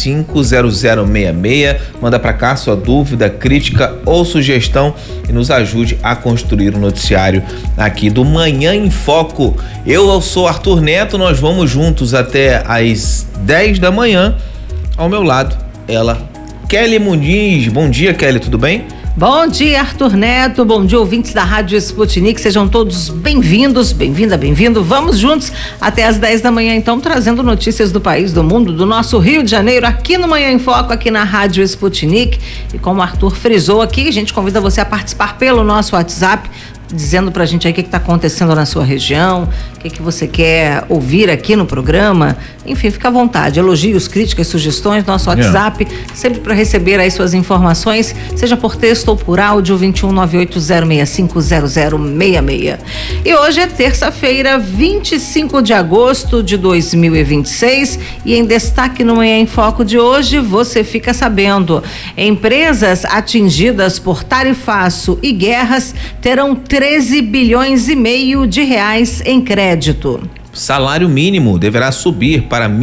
99126500066. Manda para cá sua dúvida, crítica ou sugestão e nos ajude a construir o noticiário aqui do Manhã em Foco. Eu sou Arthur Neto, nós vamos juntos até às 10 da manhã. Ao meu lado, ela, Kelly Muniz. Bom dia, Kelly, tudo bem? Bom dia, Arthur Neto, bom dia, ouvintes da Rádio Sputnik, sejam todos bem-vindos, bem-vindo. Vamos juntos até às 10 da manhã, então, trazendo notícias do país, do mundo, do nosso Rio de Janeiro, aqui no Manhã em Foco, aqui na Rádio Sputnik. E como o Arthur frisou aqui, a gente convida você a participar pelo nosso WhatsApp, dizendo pra gente aí o que tá acontecendo na sua região, o que você quer ouvir aqui no programa. Enfim, fica à vontade, elogios, críticas, sugestões, nosso WhatsApp, sempre para receber aí suas informações, seja por texto ou por áudio, 21980650066. E hoje é terça-feira, 25 de agosto de 2026, e em destaque no Manhã em Foco de hoje, você fica sabendo: empresas atingidas por tarifaço e guerras terão 13 bilhões e meio de reais em crédito. Salário mínimo deverá subir para R$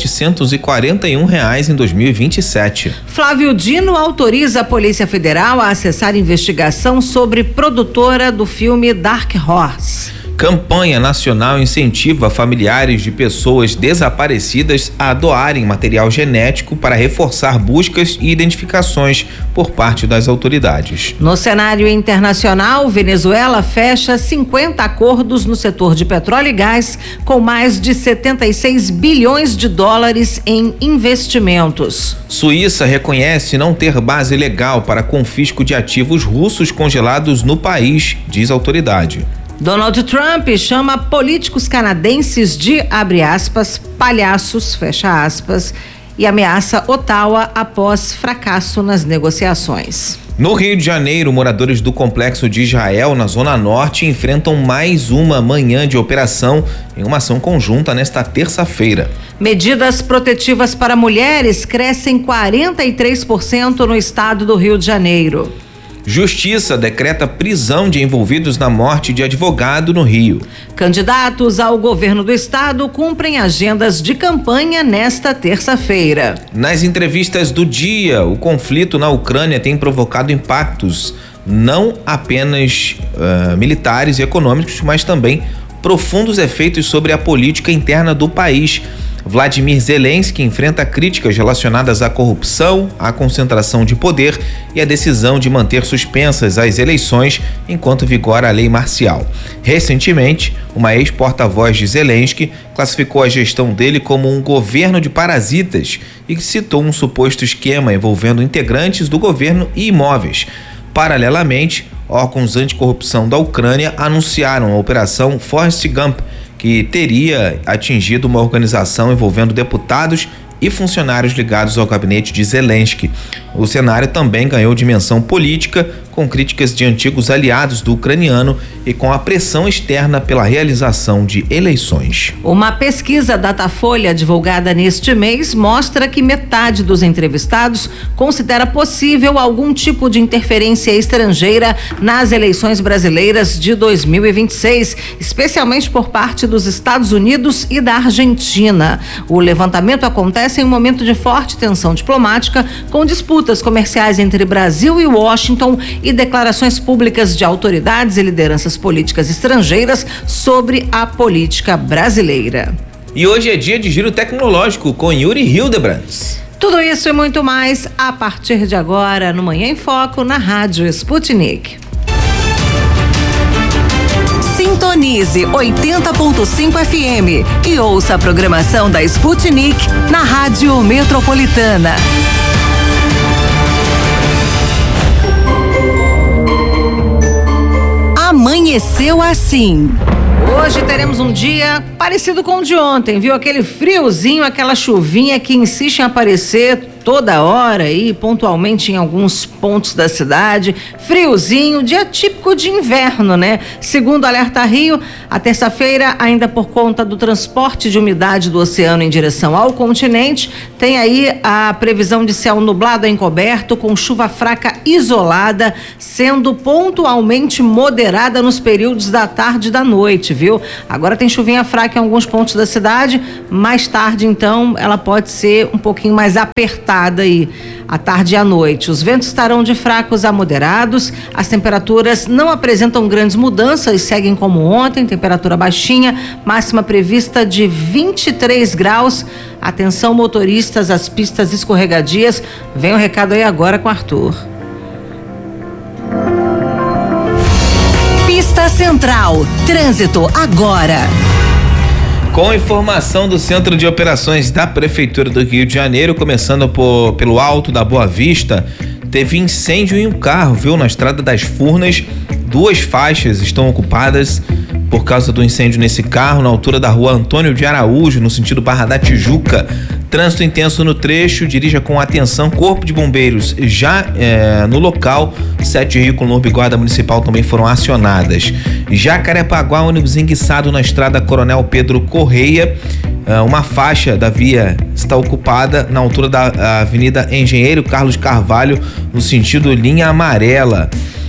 1.741 em 2027. Flávio Dino autoriza a Polícia Federal a acessar investigação sobre produtora do filme Dark Horse. Campanha nacional incentiva familiares de pessoas desaparecidas a doarem material genético para reforçar buscas e identificações por parte das autoridades. No cenário internacional, Venezuela fecha 50 acordos no setor de petróleo e gás, com mais de 76 bilhões de dólares em investimentos. Suíça reconhece não ter base legal para confisco de ativos russos congelados no país, diz a autoridade. Donald Trump chama políticos canadenses de, abre aspas, palhaços, fecha aspas, e ameaça Ottawa após fracasso nas negociações. No Rio de Janeiro, moradores do Complexo de Israel, na Zona Norte, enfrentam mais uma manhã de operação em uma ação conjunta nesta terça-feira. Medidas protetivas para mulheres crescem 43% no estado do Rio de Janeiro. Justiça decreta prisão de envolvidos na morte de advogado no Rio. Candidatos ao governo do estado cumprem agendas de campanha nesta terça-feira. Nas entrevistas do dia, o conflito na Ucrânia tem provocado impactos não apenas militares e econômicos, mas também profundos efeitos sobre a política interna do país. Vladimir Zelensky enfrenta críticas relacionadas à corrupção, à concentração de poder e à decisão de manter suspensas as eleições enquanto vigora a lei marcial. Recentemente, uma ex-porta-voz de Zelensky classificou a gestão dele como um governo de parasitas e citou um suposto esquema envolvendo integrantes do governo e imóveis. Paralelamente, órgãos anticorrupção da Ucrânia anunciaram a Operação Forrest Gump, que teria atingido uma organização envolvendo deputados e funcionários ligados ao gabinete de Zelensky. O cenário também ganhou dimensão política, com críticas de antigos aliados do ucraniano e com a pressão externa pela realização de eleições. Uma pesquisa Datafolha divulgada neste mês mostra que metade dos entrevistados considera possível algum tipo de interferência estrangeira nas eleições brasileiras de 2026, especialmente por parte dos Estados Unidos e da Argentina. O levantamento acontece em um momento de forte tensão diplomática, com disputas comerciais entre Brasil e Washington e declarações públicas de autoridades e lideranças políticas estrangeiras sobre a política brasileira. E hoje é dia de giro tecnológico com Yuri Hildebrandt. Tudo isso e muito mais a partir de agora no Manhã em Foco na Rádio Sputnik. Sintonize 80.5 FM e ouça a programação da Sputnik na Rádio Metropolitana. Amanheceu assim. Hoje teremos um dia parecido com o de ontem, viu? Aquele friozinho, aquela chuvinha que insiste em aparecer toda hora e pontualmente em alguns pontos da cidade. Friozinho, dia típico de inverno, né? Segundo o Alerta Rio, a terça-feira, ainda por conta do transporte de umidade do oceano em direção ao continente, tem aí a previsão de céu nublado a encoberto, com chuva fraca isolada, sendo pontualmente moderada nos períodos da tarde e da noite, viu? Agora tem chuvinha fraca em alguns pontos da cidade, mais tarde, então, ela pode ser um pouquinho mais apertada aí, à tarde e à noite. Os ventos estarão de fracos a moderados, as temperaturas não apresentam grandes mudanças, seguem como ontem, temperatura baixinha, máxima prevista de 23 graus. Atenção, motoristas, as pistas escorregadias. Vem o recado aí agora com o Arthur. Pista Central, trânsito agora. Com informação do Centro de Operações da Prefeitura do Rio de Janeiro, começando pelo Alto da Boa Vista, teve incêndio em um carro, viu? Na Estrada das Furnas, 2 faixas estão ocupadas por causa do incêndio nesse carro, na altura da Rua Antônio de Araújo, no sentido Barra da Tijuca. Trânsito intenso no trecho, dirija com atenção. Corpo de Bombeiros já no local. 7 Rio com Lurbe e Guarda Municipal também foram acionadas. Jacarepaguá, ônibus enguiçado na estrada Coronel Pedro Correia. Uma faixa da via está ocupada na altura da Avenida Engenheiro Carlos Carvalho, no sentido linha amarela.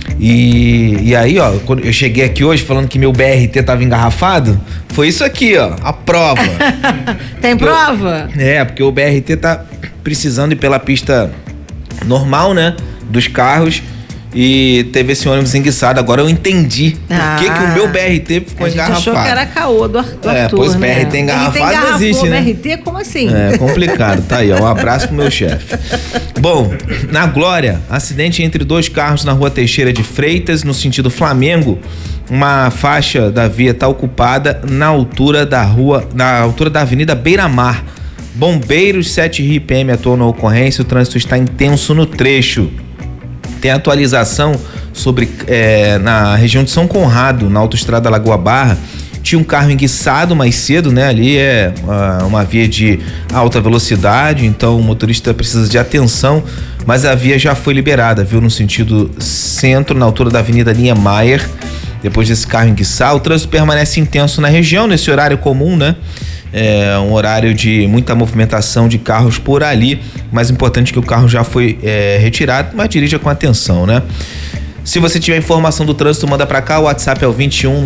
E aí, ó, quando eu cheguei aqui hoje falando que meu BRT tava engarrafado, foi isso aqui, ó, a prova. Tem prova? Porque o BRT tá precisando ir pela pista normal, né, dos carros, e teve esse ônibus enguiçado. Agora eu entendi por que o meu BRT ficou engarrafado. A gente achou que era caô do Arthur, pois BRT engarrafado não existe, né? BRT, como assim? É complicado, tá aí, ó, um abraço pro meu chefe. Bom, na Glória, acidente entre 2 carros na Rua Teixeira de Freitas, no sentido Flamengo. Uma faixa da via tá ocupada na altura da Avenida Beira-Mar. Bombeiros 7 Rio PM atuam na ocorrência, o trânsito está intenso no trecho. Tem atualização sobre na região de São Conrado, na autoestrada Lagoa Barra, tinha um carro enguiçado mais cedo, né? Ali é uma via de alta velocidade, então o motorista precisa de atenção, mas a via já foi liberada, viu? No sentido centro, na altura da Avenida Niemeyer. Depois desse carro enguiçar, o trânsito permanece intenso na região, nesse horário comum, né? É um horário de muita movimentação de carros por ali. Mais importante que o carro já foi retirado, mas dirija com atenção, né? Se você tiver informação do trânsito, manda pra cá. O WhatsApp é o 21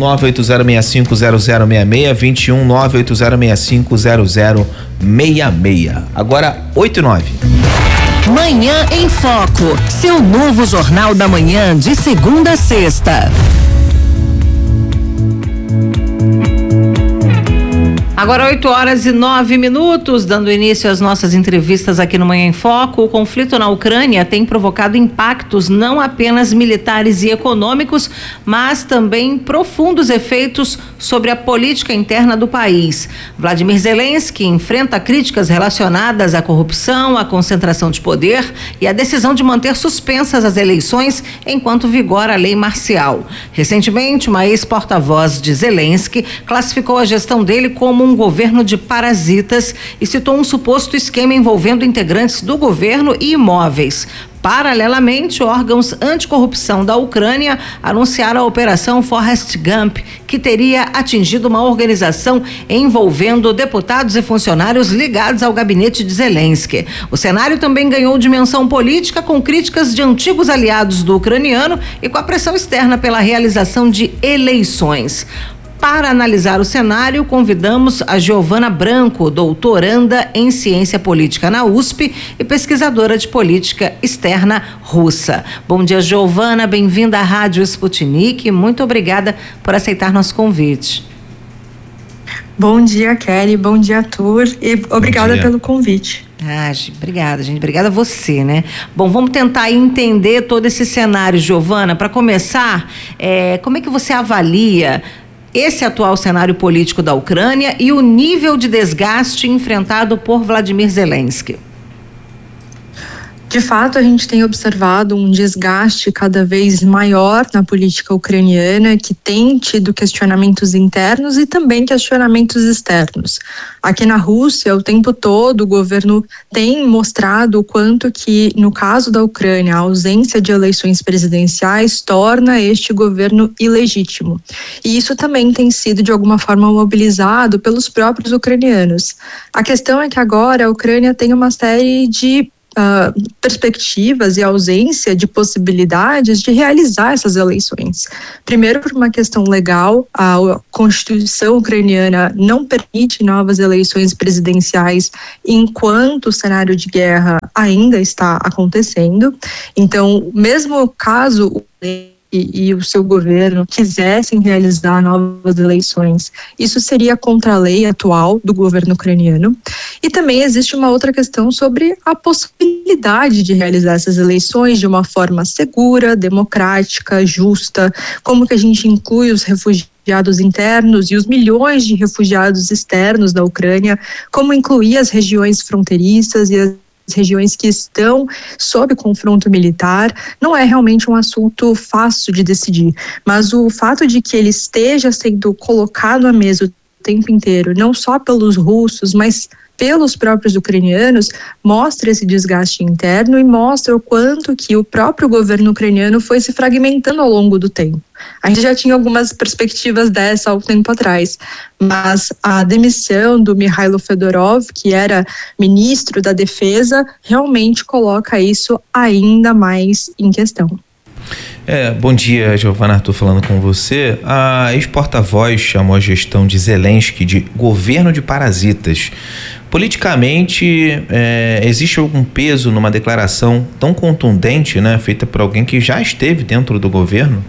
980650066, 21 980650066. Agora 8:09. Manhã em Foco, seu novo Jornal da Manhã de segunda a sexta. Agora 8h09, dando início às nossas entrevistas aqui no Manhã em Foco. O conflito na Ucrânia tem provocado impactos não apenas militares e econômicos, mas também profundos efeitos sobre a política interna do país. Vladimir Zelensky enfrenta críticas relacionadas à corrupção, à concentração de poder e à decisão de manter suspensas as eleições enquanto vigora a lei marcial. Recentemente, uma ex-porta-voz de Zelensky classificou a gestão dele como um governo de parasitas e citou um suposto esquema envolvendo integrantes do governo e imóveis. Paralelamente, órgãos anticorrupção da Ucrânia anunciaram a Operação Forrest Gump, que teria atingido uma organização envolvendo deputados e funcionários ligados ao gabinete de Zelensky. O cenário também ganhou dimensão política, com críticas de antigos aliados do ucraniano e com a pressão externa pela realização de eleições. Para analisar o cenário, convidamos a Giovana Branco, doutoranda em ciência política na USP e pesquisadora de política externa russa. Bom dia, Giovana, bem-vinda à Rádio Sputnik, muito obrigada por aceitar nosso convite. Bom dia, Kelly, bom dia, Arthur, e obrigada pelo convite. Obrigada, gente. Obrigada a você, né? Bom, vamos tentar entender todo esse cenário, Giovana. Para começar, como é que você avalia esse atual cenário político da Ucrânia e o nível de desgaste enfrentado por Vladimir Zelensky? De fato, a gente tem observado um desgaste cada vez maior na política ucraniana, que tem tido questionamentos internos e também questionamentos externos. Aqui na Rússia, o tempo todo, o governo tem mostrado o quanto que, no caso da Ucrânia, a ausência de eleições presidenciais torna este governo ilegítimo. E isso também tem sido, de alguma forma, mobilizado pelos próprios ucranianos. A questão é que agora a Ucrânia tem uma série de perspectivas e ausência de possibilidades de realizar essas eleições. Primeiro, por uma questão legal, a Constituição ucraniana não permite novas eleições presidenciais enquanto o cenário de guerra ainda está acontecendo. Então, mesmo caso e o seu governo quisessem realizar novas eleições, isso seria contra a lei atual do governo ucraniano. E também existe uma outra questão sobre a possibilidade de realizar essas eleições de uma forma segura, democrática, justa, como que a gente inclui os refugiados internos e os milhões de refugiados externos da Ucrânia, como incluir as regiões fronteiriças e as regiões que estão sob confronto militar. Não é realmente um assunto fácil de decidir, mas o fato de que ele esteja sendo colocado à mesa o tempo inteiro, não só pelos russos, mas pelos próprios ucranianos, mostra esse desgaste interno e mostra o quanto que o próprio governo ucraniano foi se fragmentando ao longo do tempo. A gente já tinha algumas perspectivas dessa há um tempo atrás, mas a demissão do Mikhailo Fedorov, que era ministro da Defesa, realmente coloca isso ainda mais em questão. Bom dia, Giovana, Arthur falando com você. A ex-porta-voz chamou a gestão de Zelensky de governo de parasitas. Politicamente, existe algum peso numa declaração tão contundente, né, feita por alguém que já esteve dentro do governo?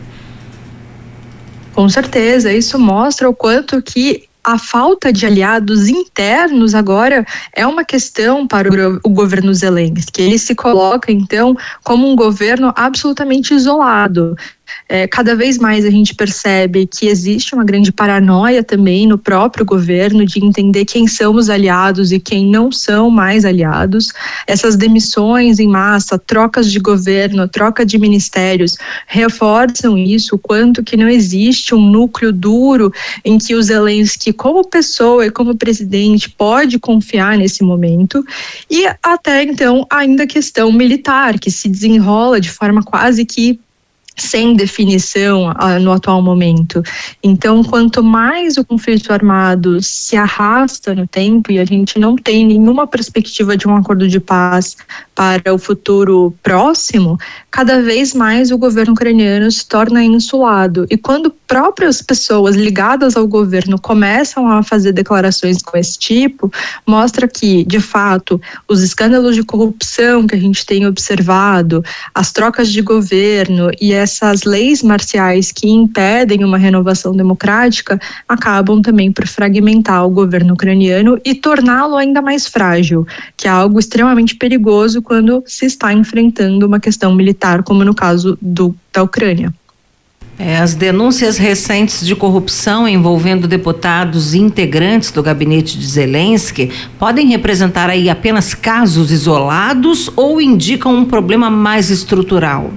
Com certeza, isso mostra o quanto que a falta de aliados internos agora é uma questão para o governo Zelensky. Ele se coloca, então, como um governo absolutamente isolado. Cada vez mais a gente percebe que existe uma grande paranoia também no próprio governo de entender quem são os aliados e quem não são mais aliados. Essas demissões em massa, trocas de governo, troca de ministérios, reforçam isso, o quanto que não existe um núcleo duro em que o Zelensky, como pessoa e como presidente, pode confiar nesse momento. E até então, ainda a questão militar, que se desenrola de forma quase que sem definição no atual momento. Então, quanto mais o conflito armado se arrasta no tempo e a gente não tem nenhuma perspectiva de um acordo de paz para o futuro próximo, cada vez mais o governo ucraniano se torna insulado. E quando próprias pessoas ligadas ao governo começam a fazer declarações com esse tipo, mostra que, de fato, os escândalos de corrupção que a gente tem observado, as trocas de governo e essas leis marciais que impedem uma renovação democrática acabam também por fragmentar o governo ucraniano e torná-lo ainda mais frágil, que é algo extremamente perigoso quando se está enfrentando uma questão militar, como no caso da Ucrânia. As denúncias recentes de corrupção envolvendo deputados e integrantes do gabinete de Zelensky podem representar aí apenas casos isolados ou indicam um problema mais estrutural?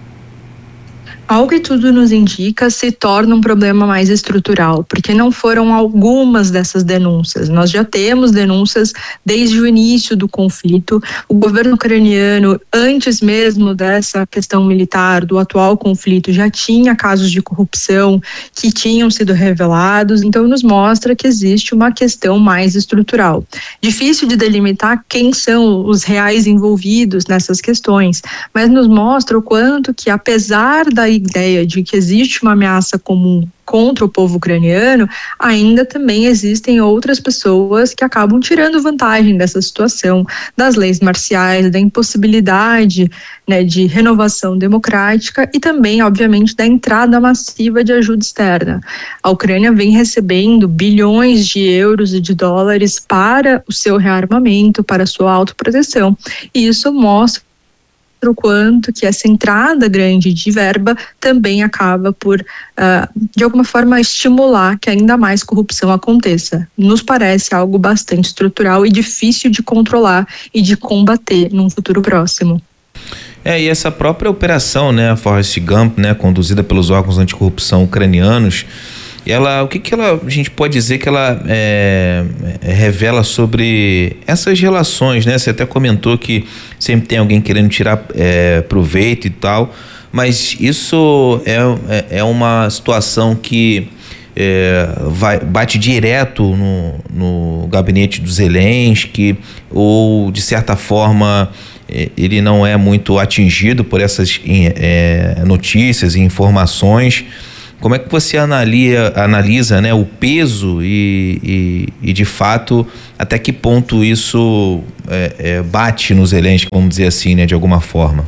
Ao que tudo nos indica, se torna um problema mais estrutural, porque não foram algumas dessas denúncias. Nós já temos denúncias desde o início do conflito. O governo ucraniano, antes mesmo dessa questão militar, do atual conflito, já tinha casos de corrupção que tinham sido revelados, então nos mostra que existe uma questão mais estrutural. Difícil de delimitar quem são os reais envolvidos nessas questões, mas nos mostra o quanto que, apesar da ideia de que existe uma ameaça comum contra o povo ucraniano, ainda também existem outras pessoas que acabam tirando vantagem dessa situação, das leis marciais, da impossibilidade, né, de renovação democrática e também, obviamente, da entrada massiva de ajuda externa. A Ucrânia vem recebendo bilhões de euros e de dólares para o seu rearmamento, para a sua autoproteção, e isso mostra o quanto que essa entrada grande de verba também acaba por, de alguma forma, estimular que ainda mais corrupção aconteça. Nos parece algo bastante estrutural e difícil de controlar e de combater num futuro próximo. E essa própria operação, né, a Forrest Gump, né, conduzida pelos órgãos anticorrupção ucranianos, o que a gente pode dizer que ela revela sobre essas relações, né? Você até comentou que sempre tem alguém querendo tirar proveito e tal, mas isso é uma situação que bate direto no gabinete do Zelensky, ou de certa forma ele não é muito atingido por essas notícias e informações. Como é que você analisa, né, o peso e de fato até que ponto isso bate no Zelensky, vamos dizer assim, né, de alguma forma?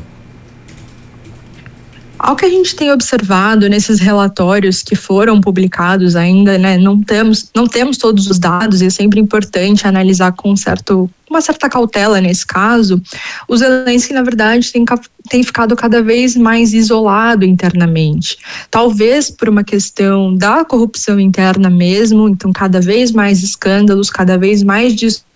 Ao que a gente tem observado nesses relatórios que foram publicados ainda, né, não temos todos os dados, e é sempre importante analisar com uma certa cautela nesse caso. O Zelensky, na verdade, tem ficado cada vez mais isolado internamente. Talvez por uma questão da corrupção interna mesmo, então cada vez mais escândalos, cada vez mais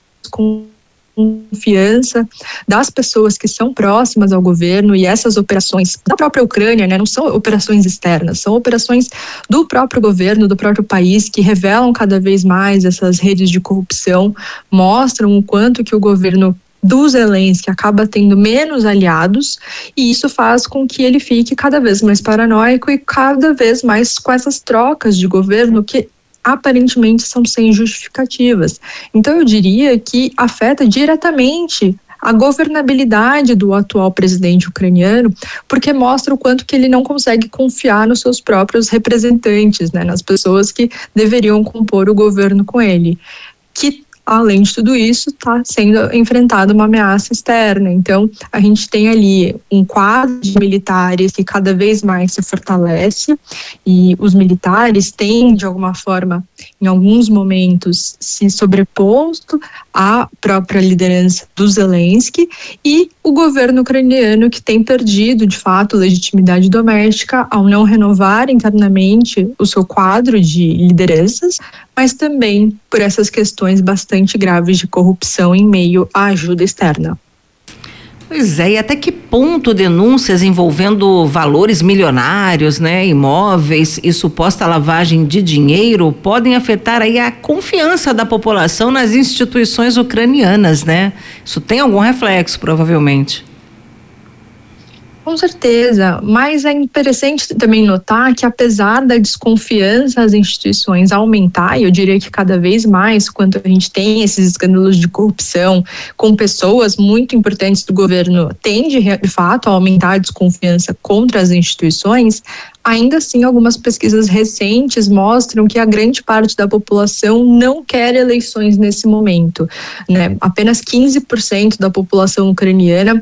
desconfiança das pessoas que são próximas ao governo, e essas operações da própria Ucrânia, né, não são operações externas, são operações do próprio governo, do próprio país, que revelam cada vez mais essas redes de corrupção, mostram o quanto que o governo do Zelensky acaba tendo menos aliados, e isso faz com que ele fique cada vez mais paranoico e cada vez mais com essas trocas de governo que aparentemente são sem justificativas. Então eu diria que afeta diretamente a governabilidade do atual presidente ucraniano, porque mostra o quanto que ele não consegue confiar nos seus próprios representantes, né, nas pessoas que deveriam compor o governo com ele, que além de tudo isso, está sendo enfrentada uma ameaça externa. Então, a gente tem ali um quadro de militares que cada vez mais se fortalece, e os militares têm, de alguma forma, em alguns momentos, se sobreposto à própria liderança do Zelensky, e o governo ucraniano, que tem perdido, de fato, legitimidade doméstica ao não renovar internamente o seu quadro de lideranças, mas também por essas questões bastante graves de corrupção em meio à ajuda externa. Pois é, e até que ponto denúncias envolvendo valores milionários, né, imóveis e suposta lavagem de dinheiro podem afetar aí a confiança da população nas instituições ucranianas, né? Isso tem algum reflexo, provavelmente. Com certeza, mas é interessante também notar que, apesar da desconfiança às instituições aumentar, e eu diria que cada vez mais, quando a gente tem esses escândalos de corrupção com pessoas muito importantes do governo, tende de fato a aumentar a desconfiança contra as instituições. Ainda assim, algumas pesquisas recentes mostram que a grande parte da população não quer eleições nesse momento, né? Apenas 15% da população ucraniana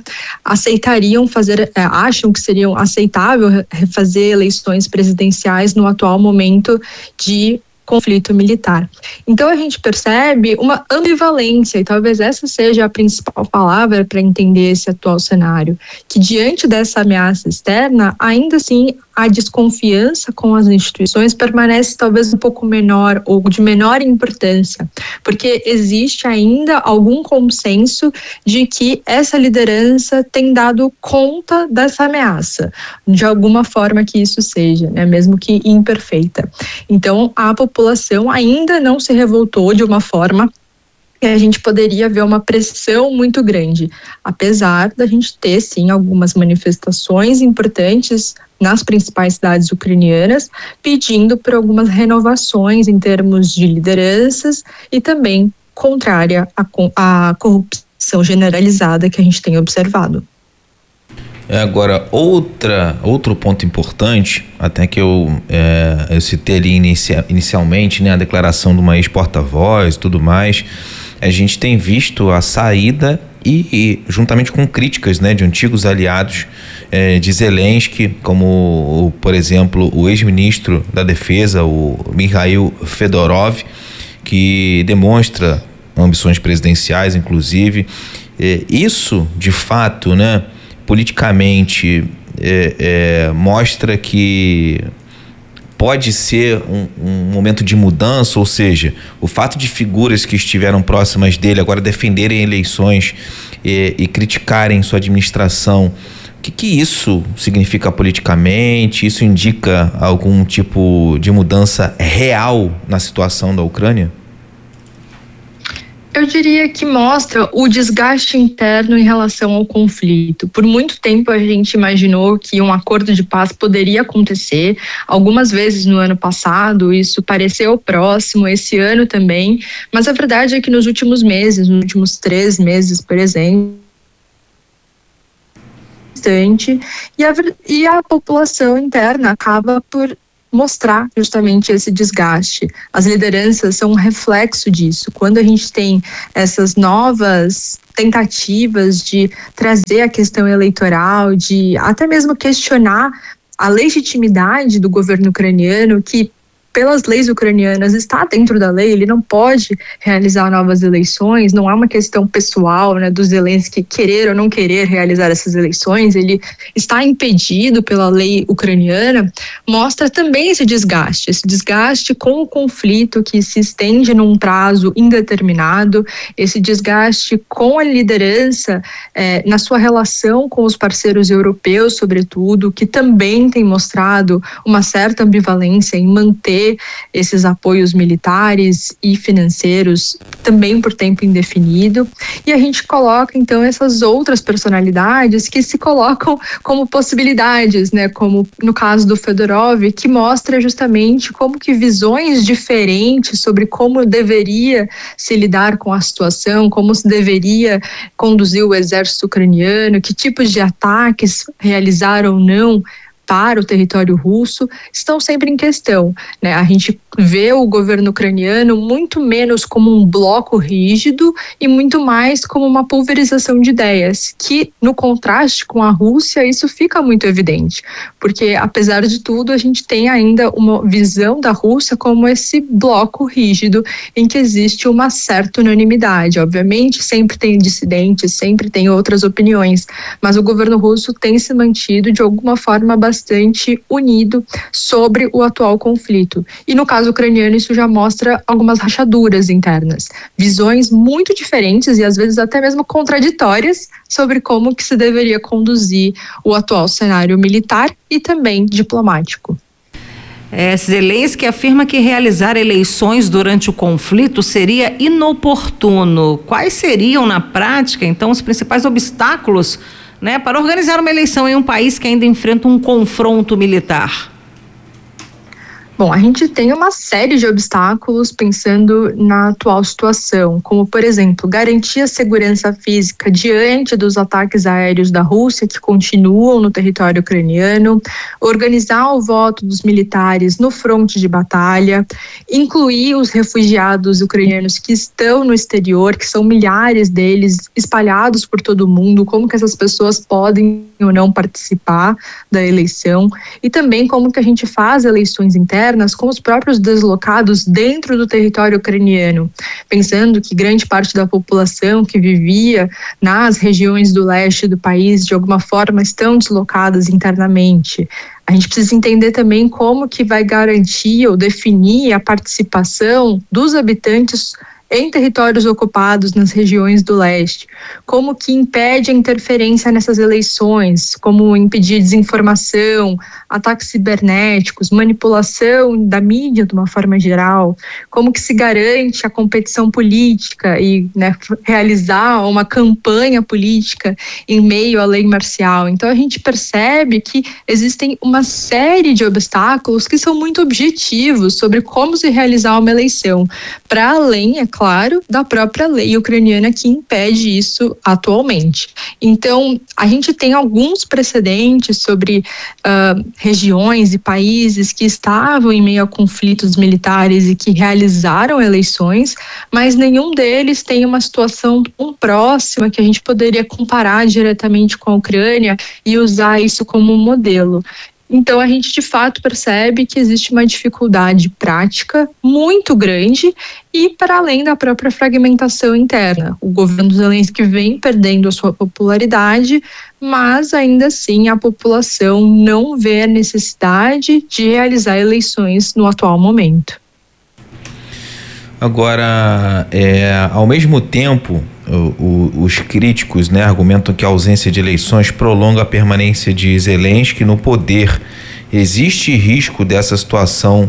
acham que seria aceitável fazer eleições presidenciais no atual momento de conflito militar. Então a gente percebe uma ambivalência, e talvez essa seja a principal palavra para entender esse atual cenário, que diante dessa ameaça externa, ainda assim a desconfiança com as instituições permanece talvez um pouco menor ou de menor importância, porque existe ainda algum consenso de que essa liderança tem dado conta dessa ameaça, de alguma forma que isso seja, né, mesmo que imperfeita. Então a população ainda não se revoltou de uma forma que a gente poderia ver uma pressão muito grande, apesar da gente ter, sim, algumas manifestações importantes nas principais cidades ucranianas, pedindo por algumas renovações em termos de lideranças e também contrária à corrupção generalizada que a gente tem observado. Agora, outro ponto importante, até que eu citei ali inicialmente, né, a declaração de uma ex-porta-voz e tudo mais, a gente tem visto a saída e juntamente com críticas, né, de antigos aliados de Zelensky, como, por exemplo, o ex-ministro da Defesa, o Mikhail Fedorov, que demonstra ambições presidenciais, inclusive. Isso, de fato, né, politicamente, mostra que pode ser um momento de mudança, ou seja, o fato de figuras que estiveram próximas dele agora defenderem eleições e criticarem sua administração, o que isso significa politicamente? Isso indica algum tipo de mudança real na situação da Ucrânia? Eu diria que mostra o desgaste interno em relação ao conflito. Por muito tempo a gente imaginou que um acordo de paz poderia acontecer. Algumas vezes no ano passado isso pareceu próximo, esse ano também. Mas a verdade é que nos últimos meses, nos últimos 3 meses, por exemplo, e a população interna acaba por mostrar justamente esse desgaste. As lideranças são um reflexo disso. Quando a gente tem essas novas tentativas de trazer a questão eleitoral, de até mesmo questionar a legitimidade do governo ucraniano, que pelas leis ucranianas está dentro da lei, ele não pode realizar novas eleições, não é uma questão pessoal, né, do Zelensky querer ou não querer realizar essas eleições, ele está impedido pela lei ucraniana, mostra também esse desgaste com o conflito que se estende num prazo indeterminado, esse desgaste com a liderança na sua relação com os parceiros europeus, sobretudo, que também tem mostrado uma certa ambivalência em manter esses apoios militares e financeiros também por tempo indefinido, e a gente coloca então essas outras personalidades que se colocam como possibilidades, né, como no caso do Fedorov, que mostra justamente como que visões diferentes sobre como deveria se lidar com a situação, como se deveria conduzir o exército ucraniano, que tipos de ataques realizar ou não para o território russo, estão sempre em questão, né? A gente vê o governo ucraniano muito menos como um bloco rígido e muito mais como uma pulverização de ideias, que no contraste com a Rússia isso fica muito evidente, porque apesar de tudo a gente tem ainda uma visão da Rússia como esse bloco rígido em que existe uma certa unanimidade. Obviamente sempre tem dissidentes, sempre tem outras opiniões, mas o governo russo tem se mantido de alguma forma bastante unido sobre o atual conflito. E no caso ucraniano isso já mostra algumas rachaduras internas, visões muito diferentes e às vezes até mesmo contraditórias sobre como que se deveria conduzir o atual cenário militar e também diplomático. Zelensky afirma que realizar eleições durante o conflito seria inoportuno. Quais seriam na prática então os principais obstáculos, né, para organizar uma eleição em um país que ainda enfrenta um confronto militar? Bom, a gente tem uma série de obstáculos pensando na atual situação, como, por exemplo, garantir a segurança física diante dos ataques aéreos da Rússia que continuam no território ucraniano, organizar o voto dos militares no fronte de batalha, incluir os refugiados ucranianos que estão no exterior, que são milhares deles espalhados por todo o mundo, como que essas pessoas podem ou não participar da eleição, e também como que a gente faz eleições internas com os próprios deslocados dentro do território ucraniano, pensando que grande parte da população que vivia nas regiões do leste do país, de alguma forma, estão deslocadas internamente. A gente precisa entender também como que vai garantir ou definir a participação dos habitantes em territórios ocupados nas regiões do leste, como que impede a interferência nessas eleições, como impedir desinformação, ataques cibernéticos, manipulação da mídia de uma forma geral, como que se garante a competição política e, né, realizar uma campanha política em meio à lei marcial. Então a gente percebe que existem uma série de obstáculos que são muito objetivos sobre como se realizar uma eleição, para além, é claro, da própria lei ucraniana que impede isso atualmente. Então, a gente tem alguns precedentes sobre regiões e países que estavam em meio a conflitos militares e que realizaram eleições, mas nenhum deles tem uma situação tão próxima que a gente poderia comparar diretamente com a Ucrânia e usar isso como modelo. Então a gente de fato percebe que existe uma dificuldade prática muito grande e para além da própria fragmentação interna. O governo Zelensky vem perdendo a sua popularidade, mas ainda assim a população não vê a necessidade de realizar eleições no atual momento. Agora, ao mesmo tempo, os críticos, né, argumentam que a ausência de eleições prolonga a permanência de Zelensky no poder. Existe risco dessa situação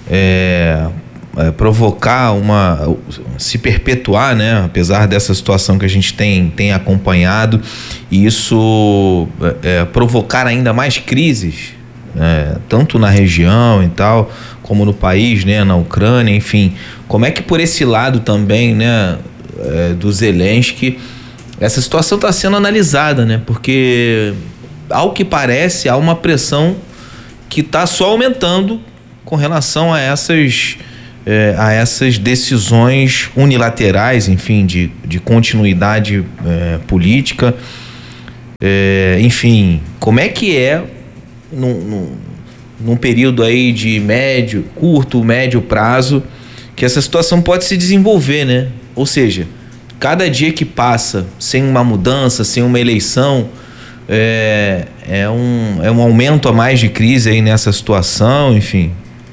provocar se perpetuar, né, apesar dessa situação que a gente tem acompanhado, e isso provocar ainda mais crises, tanto na região e tal, como no país, né, na Ucrânia, enfim. Como é que por esse lado também, né, do Zelensky, essa situação está sendo analisada, né? Porque, ao que parece, há uma pressão que está só aumentando com relação a essas decisões unilaterais, enfim, de continuidade política. Enfim, como é que num período aí de curto, médio prazo, que essa situação pode se desenvolver, né? Ou seja, cada dia que passa sem uma mudança, sem uma eleição, é um aumento a mais de crise aí nessa situação, enfim.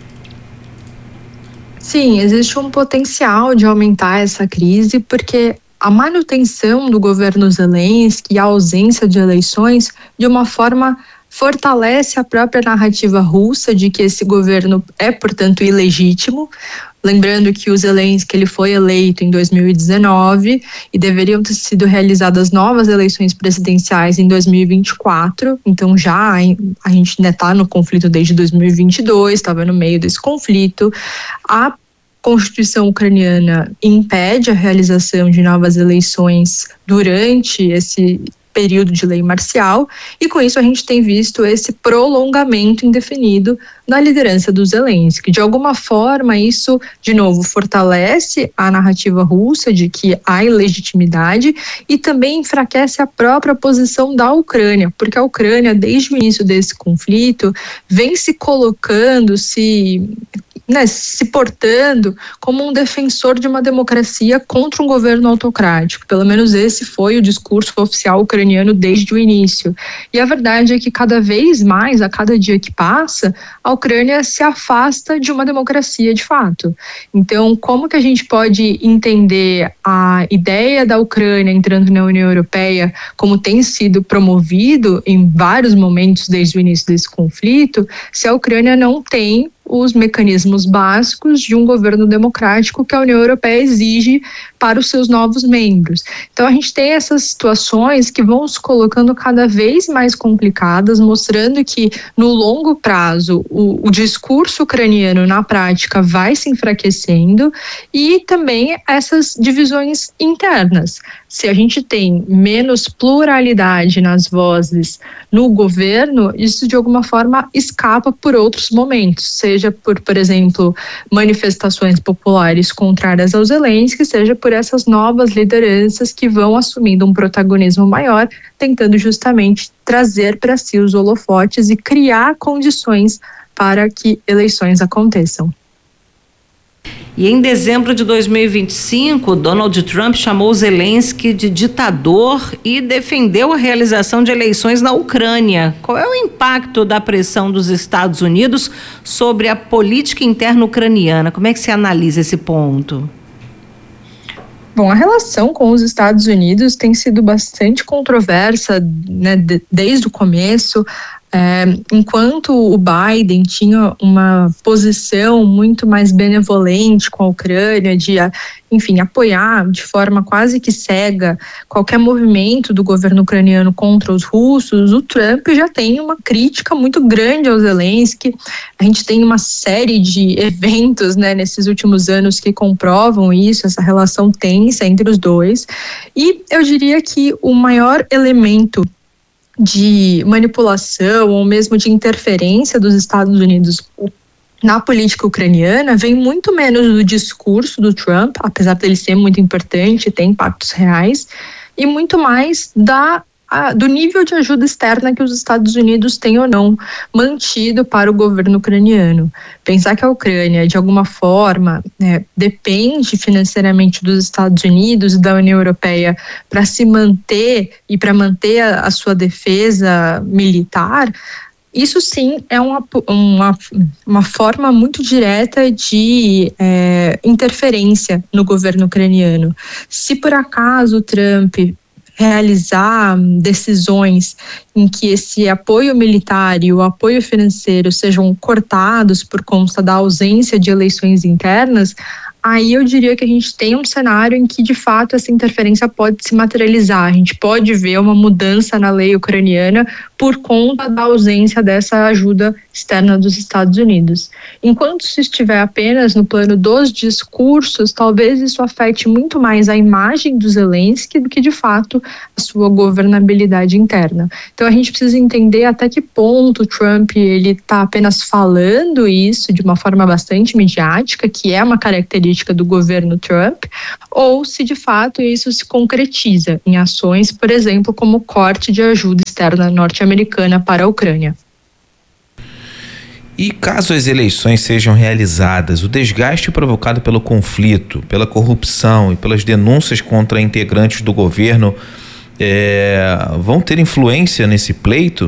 Sim, existe um potencial de aumentar essa crise, porque a manutenção do governo Zelensky e a ausência de eleições, de uma forma, fortalece a própria narrativa russa de que esse governo é, portanto, ilegítimo. Lembrando que o Zelensky ele foi eleito em 2019 e deveriam ter sido realizadas novas eleições presidenciais em 2024. Então já a gente ainda está no conflito desde 2022, estava no meio desse conflito. A Constituição ucraniana impede a realização de novas eleições durante esse período de lei marcial, e com isso a gente tem visto esse prolongamento indefinido na liderança do Zelensky. De alguma forma, isso, de novo, fortalece a narrativa russa de que há ilegitimidade e também enfraquece a própria posição da Ucrânia, porque a Ucrânia, desde o início desse conflito, vem se colocando, se portando como um defensor de uma democracia contra um governo autocrático. Pelo menos esse foi o discurso oficial ucraniano desde o início. E a verdade é que cada vez mais, a cada dia que passa, a Ucrânia se afasta de uma democracia de fato. Então, como que a gente pode entender a ideia da Ucrânia entrando na União Europeia, como tem sido promovido em vários momentos desde o início desse conflito, se a Ucrânia não tem os mecanismos básicos de um governo democrático que a União Europeia exige para os seus novos membros. Então a gente tem essas situações que vão se colocando cada vez mais complicadas, mostrando que no longo prazo o discurso ucraniano na prática vai se enfraquecendo, e também essas divisões internas. Se a gente tem menos pluralidade nas vozes no governo, isso de alguma forma escapa por outros momentos, seja por exemplo, manifestações populares contrárias ao Zelensky, seja por essas novas lideranças que vão assumindo um protagonismo maior, tentando justamente trazer para si os holofotes e criar condições para que eleições aconteçam. E em dezembro de 2025, Donald Trump chamou Zelensky de ditador e defendeu a realização de eleições na Ucrânia. Qual é o impacto da pressão dos Estados Unidos sobre a política interna ucraniana? Como é que se analisa esse ponto? Bom, a relação com os Estados Unidos tem sido bastante controversa, né, desde o começo. Enquanto o Biden tinha uma posição muito mais benevolente com a Ucrânia, de, enfim, apoiar de forma quase que cega qualquer movimento do governo ucraniano contra os russos, o Trump já tem uma crítica muito grande ao Zelensky. A gente tem uma série de eventos, né, nesses últimos anos que comprovam isso, essa relação tensa entre os dois. E eu diria que o maior elemento de manipulação ou mesmo de interferência dos Estados Unidos na política ucraniana vem muito menos do discurso do Trump, apesar dele ser muito importante, tem impactos reais, e muito mais da do nível de ajuda externa que os Estados Unidos têm ou não mantido para o governo ucraniano. Pensar que a Ucrânia, de alguma forma, depende financeiramente dos Estados Unidos e da União Europeia para se manter e para manter a sua defesa militar, isso sim é uma forma muito direta de interferência no governo ucraniano. Se por acaso o Trump realizar decisões em que esse apoio militar e o apoio financeiro sejam cortados por conta da ausência de eleições internas, aí eu diria que a gente tem um cenário em que, de fato, essa interferência pode se materializar. A gente pode ver uma mudança na lei ucraniana por conta da ausência dessa ajuda externa dos Estados Unidos. Enquanto isso estiver apenas no plano dos discursos, talvez isso afete muito mais a imagem do Zelensky do que, de fato, a sua governabilidade interna. Então, a gente precisa entender até que ponto o Trump está apenas falando isso de uma forma bastante midiática, que é uma característica do governo Trump, ou se de fato isso se concretiza em ações, por exemplo, como o corte de ajuda externa norte-americana para a Ucrânia. E caso as eleições sejam realizadas, o desgaste provocado pelo conflito, pela corrupção e pelas denúncias contra integrantes do governo vão ter influência nesse pleito?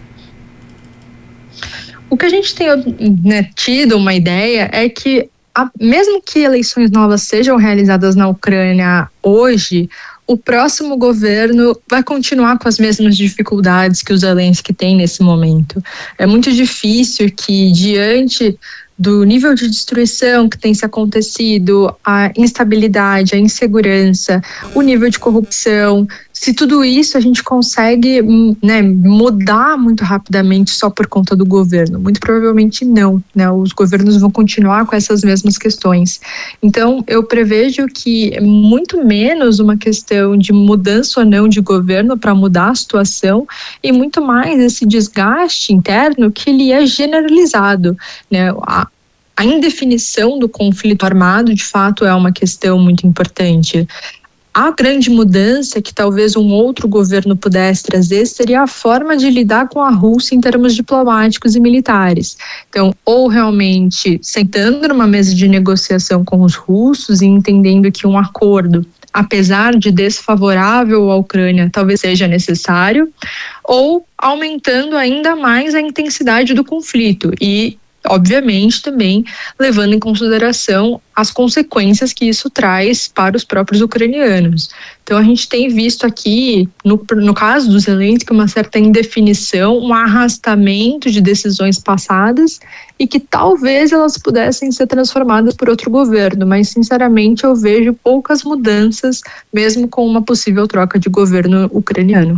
O que a gente tem tido uma ideia é que mesmo que eleições novas sejam realizadas na Ucrânia hoje, o próximo governo vai continuar com as mesmas dificuldades que o Zelensky tem nesse momento. É muito difícil que, diante do nível de destruição que tem se acontecido, a instabilidade, a insegurança, o nível de corrupção, se tudo isso a gente consegue mudar muito rapidamente só por conta do governo. Muito provavelmente não, os governos vão continuar com essas mesmas questões. Então, eu prevejo que é muito menos uma questão de mudança ou não de governo para mudar a situação e muito mais esse desgaste interno que ele é generalizado, A indefinição do conflito armado, de fato, é uma questão muito importante. A grande mudança que talvez um outro governo pudesse trazer seria a forma de lidar com a Rússia em termos diplomáticos e militares. Então, ou realmente sentando numa mesa de negociação com os russos e entendendo que um acordo, apesar de desfavorável à Ucrânia, talvez seja necessário, ou aumentando ainda mais a intensidade do conflito e, obviamente, também levando em consideração as consequências que isso traz para os próprios ucranianos. Então, a gente tem visto aqui, no caso do Zelensky, uma certa indefinição, um arrastamento de decisões passadas e que talvez elas pudessem ser transformadas por outro governo, mas, sinceramente, eu vejo poucas mudanças, mesmo com uma possível troca de governo ucraniano.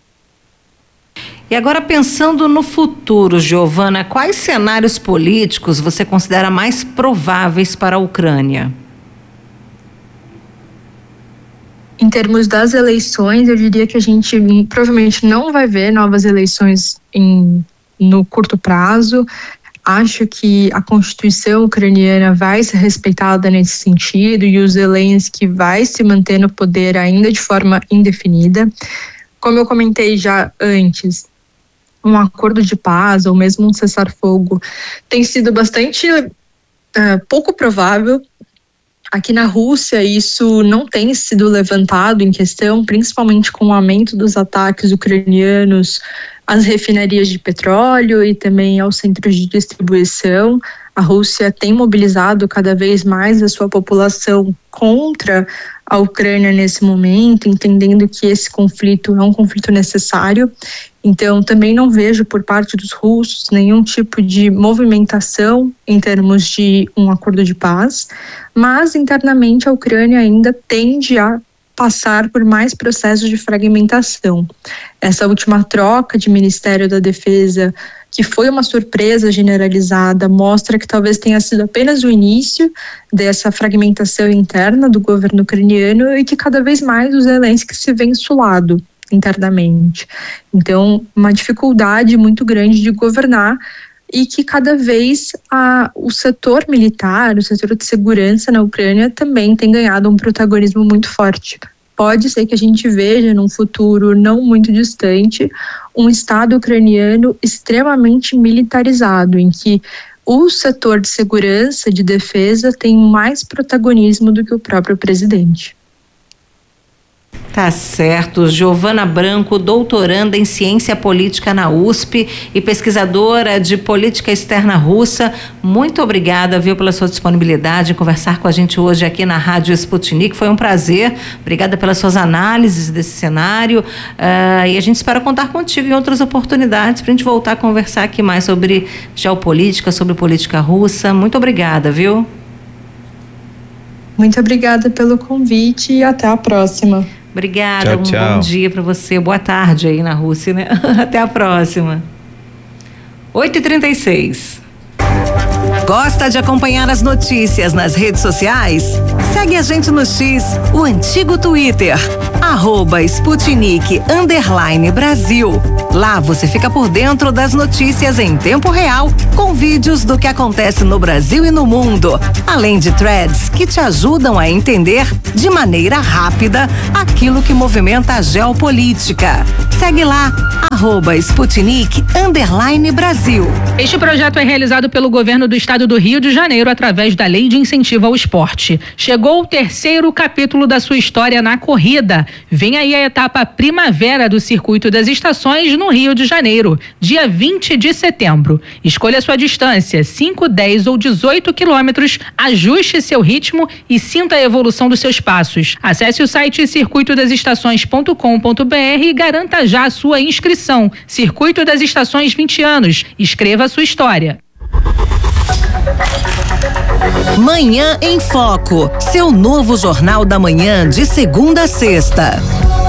E agora, pensando no futuro, Giovana, quais cenários políticos você considera mais prováveis para a Ucrânia? Em termos das eleições, eu diria que a gente provavelmente não vai ver novas eleições no curto prazo. Acho que a Constituição ucraniana vai ser respeitada nesse sentido e o Zelensky vai se manter no poder ainda de forma indefinida. Como eu comentei já antes, um acordo de paz ou mesmo um cessar-fogo tem sido bastante pouco provável. Aqui na Rússia isso não tem sido levantado em questão, principalmente com o aumento dos ataques ucranianos às refinarias de petróleo e também aos centros de distribuição. A Rússia tem mobilizado cada vez mais a sua população contra a Ucrânia nesse momento, entendendo que esse conflito é um conflito necessário. Então, também não vejo por parte dos russos nenhum tipo de movimentação em termos de um acordo de paz, mas internamente a Ucrânia ainda tende a passar por mais processos de fragmentação. Essa última troca de Ministério da Defesa, que foi uma surpresa generalizada, mostra que talvez tenha sido apenas o início dessa fragmentação interna do governo ucraniano e que cada vez mais o Zelensky se vê insulado internamente. Então, uma dificuldade muito grande de governar e que cada vez o setor militar, o setor de segurança na Ucrânia também tem ganhado um protagonismo muito forte. pode ser que a gente veja num futuro não muito distante um Estado ucraniano extremamente militarizado, em que o setor de segurança, de defesa, tem mais protagonismo do que o próprio presidente. Tá certo. Giovana Branco, doutoranda em ciência política na USP e pesquisadora de política externa russa, muito obrigada, viu, pela sua disponibilidade em conversar com a gente hoje aqui na Rádio Sputnik. Foi um prazer. Obrigada pelas suas análises desse cenário, e a gente espera contar contigo em outras oportunidades para a gente voltar a conversar aqui mais sobre geopolítica, sobre política russa. Muito obrigada, viu? Muito obrigada pelo convite e até a próxima. Obrigada, tchau. Bom dia para você, boa tarde aí na Rússia, né? Até a próxima. 8h36. Gosta de acompanhar as notícias nas redes sociais? Segue a gente no X, o antigo Twitter, @Sputnik_Brasil. Lá você fica por dentro das notícias em tempo real, com vídeos do que acontece no Brasil e no mundo, além de threads que te ajudam a entender de maneira rápida aquilo que movimenta a geopolítica. Segue lá, @Sputnik_Brasil. Este projeto é realizado pelo governo do estado do Rio de Janeiro através da Lei de Incentivo ao Esporte. Chegou o 3º capítulo da sua história na corrida. Vem aí a etapa Primavera do Circuito das Estações no Rio de Janeiro, dia 20 de setembro. Escolha sua distância, 5, 10 ou 18 quilômetros, ajuste seu ritmo e sinta a evolução dos seus passos. Acesse o site circuitodasestações.com.br e garanta já a sua inscrição. Circuito das Estações 20 anos. Escreva a sua história. Manhã em Foco, seu novo Jornal da Manhã de segunda a sexta.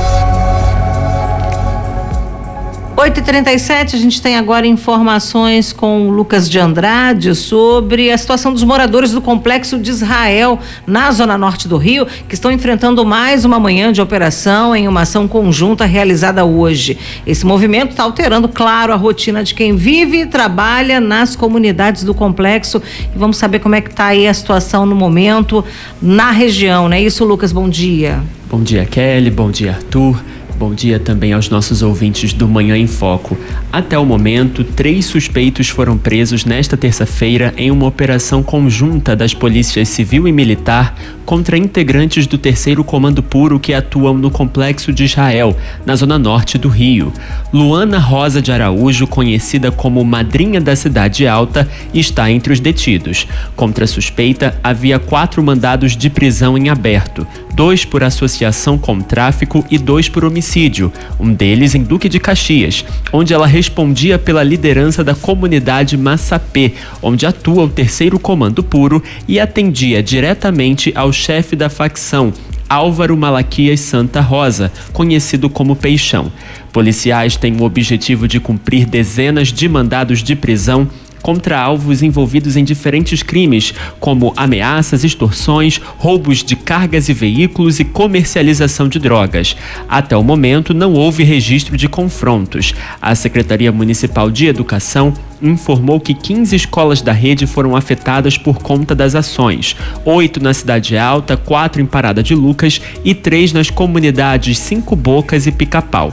8h37, a gente tem agora informações com o Lucas de Andrade sobre a situação dos moradores do Complexo de Israel, na zona norte do Rio, que estão enfrentando mais uma manhã de operação em uma ação conjunta realizada hoje. Esse movimento está alterando, claro, a rotina de quem vive e trabalha nas comunidades do complexo. E vamos saber como é que está aí a situação no momento na região, não é isso, Lucas? Bom dia. Bom dia, Kelly. Bom dia, Arthur. Bom dia também aos nossos ouvintes do Manhã em Foco. Até o momento, 3 suspeitos foram presos nesta terça-feira em uma operação conjunta das polícias civil e militar contra integrantes do 3º Comando Puro que atuam no Complexo de Israel, na zona norte do Rio. Luana Rosa de Araújo, conhecida como Madrinha da Cidade Alta, está entre os detidos. Contra a suspeita, havia 4 mandados de prisão em aberto, 2 por associação com tráfico e 2 por homicídio, um deles em Duque de Caxias, onde ela respondia pela liderança da comunidade Massapê, onde atua o 3º Comando Puro, e atendia diretamente ao chefe da facção, Álvaro Malaquias Santa Rosa, conhecido como Peixão. Policiais têm o objetivo de cumprir dezenas de mandados de prisão contra alvos envolvidos em diferentes crimes, como ameaças, extorsões, roubos de cargas e veículos e comercialização de drogas. Até o momento, não houve registro de confrontos. A Secretaria Municipal de Educação informou que 15 escolas da rede foram afetadas por conta das ações, 8 na Cidade Alta, 4 em Parada de Lucas e 3 nas comunidades 5 Bocas e Pica-Pau.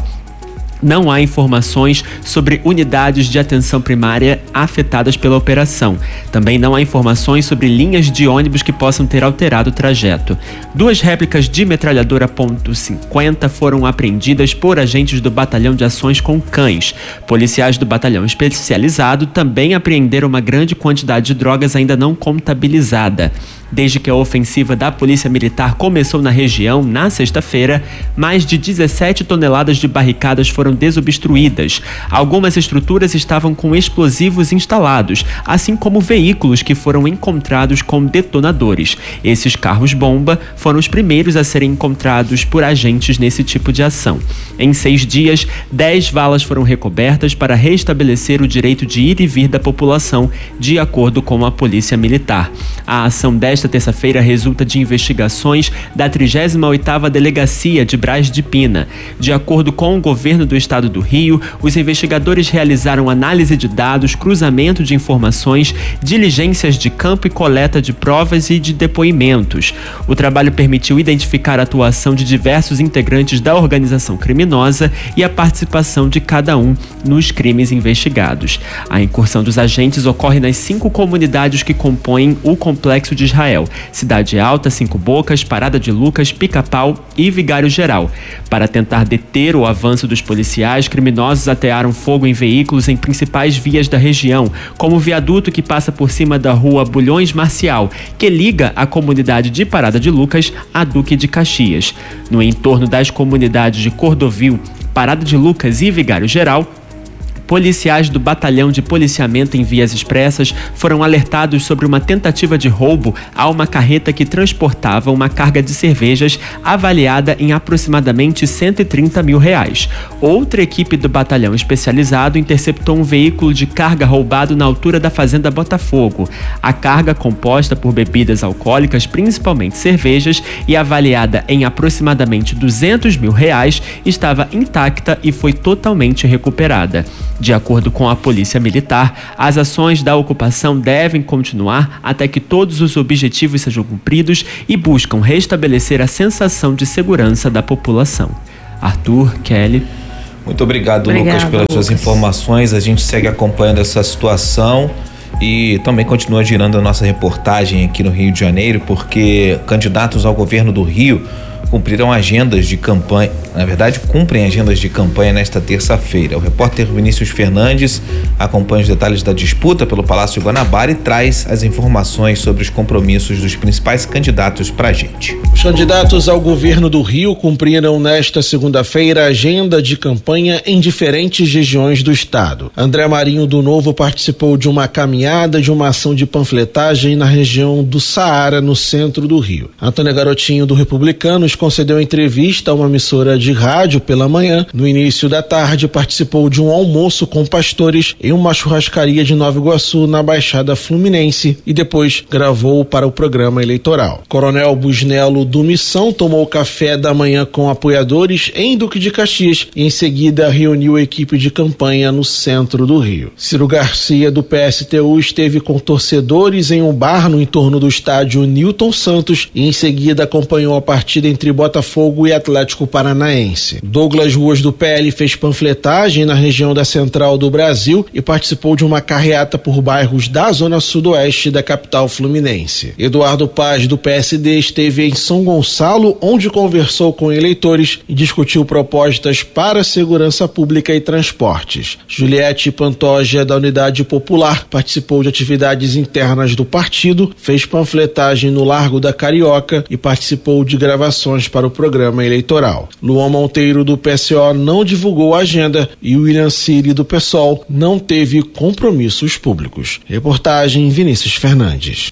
Não há informações sobre unidades de atenção primária afetadas pela operação. Também não há informações sobre linhas de ônibus que possam ter alterado o trajeto. 2 réplicas de metralhadora .50 foram apreendidas por agentes do Batalhão de Ações com Cães. Policiais do Batalhão Especializado também apreenderam uma grande quantidade de drogas ainda não contabilizada. Desde que a ofensiva da Polícia Militar começou na região, na sexta-feira, mais de 17 toneladas de barricadas foram desobstruídas. Algumas estruturas estavam com explosivos instalados, assim como veículos que foram encontrados com detonadores. Esses carros-bomba foram os primeiros a serem encontrados por agentes nesse tipo de ação. Em 6 dias, 10 valas foram recobertas para restabelecer o direito de ir e vir da população, de acordo com a Polícia Militar. A ação desta desta terça-feira resulta de investigações da 38ª Delegacia de Braz de Pina. De acordo com o governo do estado do Rio, os investigadores realizaram análise de dados, cruzamento de informações, diligências de campo e coleta de provas e de depoimentos. O trabalho permitiu identificar a atuação de diversos integrantes da organização criminosa e a participação de cada um nos crimes investigados. A incursão dos agentes ocorre nas 5 comunidades que compõem o Complexo de Israel: Cidade Alta, 5 Bocas, Parada de Lucas, Pica-Pau e Vigário Geral. Para tentar deter o avanço dos policiais, criminosos atearam fogo em veículos em principais vias da região, como o viaduto que passa por cima da rua Bulhões Marcial, que liga a comunidade de Parada de Lucas a Duque de Caxias. No entorno das comunidades de Cordovil, Parada de Lucas e Vigário Geral, policiais do Batalhão de Policiamento em Vias Expressas foram alertados sobre uma tentativa de roubo a uma carreta que transportava uma carga de cervejas avaliada em aproximadamente R$130 mil. Outra equipe do batalhão especializado interceptou um veículo de carga roubado na altura da Fazenda Botafogo. A carga, composta por bebidas alcoólicas, principalmente cervejas, e avaliada em aproximadamente R$200 mil, estava intacta e foi totalmente recuperada. De acordo com a Polícia Militar, as ações da ocupação devem continuar até que todos os objetivos sejam cumpridos e buscam restabelecer a sensação de segurança da população. Arthur, Kelly. Muito obrigado, Lucas, pelas suas informações. A gente segue acompanhando essa situação e também continua girando a nossa reportagem aqui no Rio de Janeiro, porque candidatos ao governo do Rio cumprem agendas de campanha nesta terça-feira. O repórter Vinícius Fernandes acompanha os detalhes da disputa pelo Palácio Guanabara e traz as informações sobre os compromissos dos principais candidatos pra gente. Os candidatos ao governo do Rio cumpriram nesta segunda-feira a agenda de campanha em diferentes regiões do estado. André Marinho do Novo participou de uma caminhada de uma ação de panfletagem na região do Saara, no centro do Rio. Antônia Garotinho do Republicanos concedeu entrevista a uma emissora de rádio pela manhã. No início da tarde, participou de um almoço com pastores em uma churrascaria de Nova Iguaçu, na Baixada Fluminense, e depois gravou para o programa eleitoral. Coronel Busnello do Missão tomou café da manhã com apoiadores em Duque de Caxias e em seguida reuniu a equipe de campanha no centro do Rio. Ciro Garcia do PSTU esteve com torcedores em um bar no entorno do estádio Newton Santos e em seguida acompanhou a partida entre Botafogo e Atlético Paranaense. Douglas Ruas do PL fez panfletagem na região da Central do Brasil e participou de uma carreata por bairros da zona sudoeste da capital fluminense. Eduardo Paz do PSD esteve em São Gonçalo, onde conversou com eleitores e discutiu propostas para segurança pública e transportes. Juliette Pantoja da Unidade Popular participou de atividades internas do partido, fez panfletagem no Largo da Carioca e participou de gravações para o programa eleitoral. Luan Monteiro do PCO não divulgou a agenda e William Ciri do PSOL não teve compromissos públicos. Reportagem Vinícius Fernandes.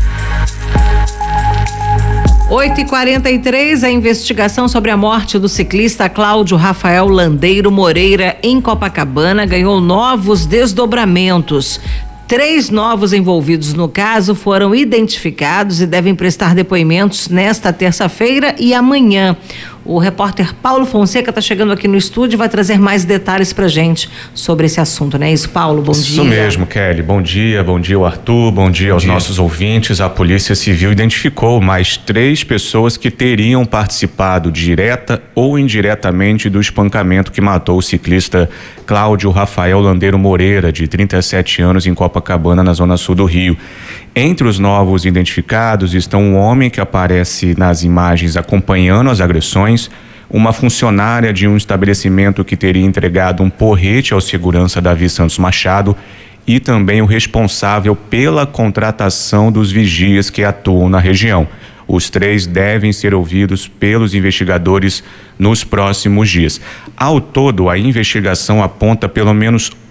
8h43, a investigação sobre a morte do ciclista Cláudio Rafael Landeiro Moreira em Copacabana ganhou novos desdobramentos. 3 novos envolvidos no caso foram identificados e devem prestar depoimentos nesta terça-feira e amanhã. O repórter Paulo Fonseca está chegando aqui no estúdio e vai trazer mais detalhes pra gente sobre esse assunto, né? Isso, Paulo, bom dia. Isso mesmo, Kelly. Bom dia Arthur, bom dia aos nossos ouvintes. A Polícia Civil identificou mais 3 pessoas que teriam participado direta ou indiretamente do espancamento que matou o ciclista Cláudio Rafael Landeiro Moreira, de 37 anos, em Copacabana, na zona sul do Rio. Entre os novos identificados estão um homem que aparece nas imagens acompanhando as agressões, uma funcionária de um estabelecimento que teria entregado um porrete ao segurança Davi Santos Machado e também o responsável pela contratação dos vigias que atuam na região. Os 3 devem ser ouvidos pelos investigadores nos próximos dias. Ao todo, a investigação aponta pelo menos